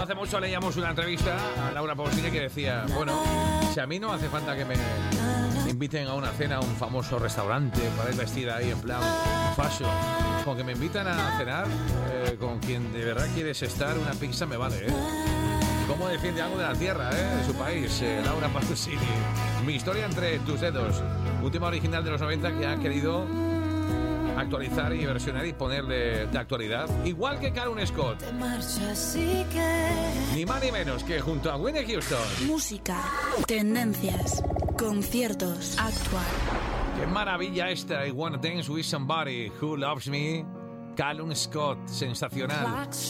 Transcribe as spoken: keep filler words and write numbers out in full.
No hace mucho leíamos una entrevista a Laura Pausini que decía, bueno, si a mí no hace falta que me inviten a una cena a un famoso restaurante para ir vestida ahí en plan fashion, con que me invitan a cenar eh, con quien de verdad quieres estar, una pizza me vale, ¿eh? ¿Cómo defiende algo de la tierra, eh? De su país, eh, Laura Pausini. Mi historia entre tus dedos. Un tema original de los noventa que ha querido actualizar y versionar y ponerle de actualidad. Igual que Calum Scott. Ni más ni menos que junto a Whitney Houston. Música, tendencias, conciertos, actual. Qué maravilla esta. I wanna dance with somebody who loves me. Calum Scott, sensacional.